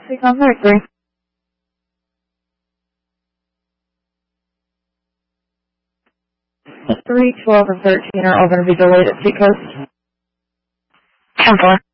Signal Nursery. 3, 12, and 13 are all going to be delayed at Seacoast. 10-4.